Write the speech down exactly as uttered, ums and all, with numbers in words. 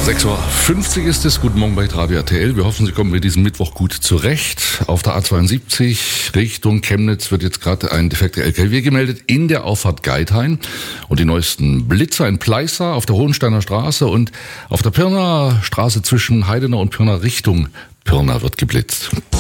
sechs Uhr fünfzig ist es. Guten Morgen bei Radio R T L. Wir hoffen, Sie kommen mit diesem Mittwoch gut zurecht. Auf der A zweiundsiebzig Richtung Chemnitz wird jetzt gerade ein defekter L K W gemeldet in der Auffahrt Geithain. Und die neuesten Blitzer in Pleißer auf der Hohensteiner Straße und auf der Pirnaer Straße zwischen Heidenau und Pirna Richtung Pirna wird geblitzt.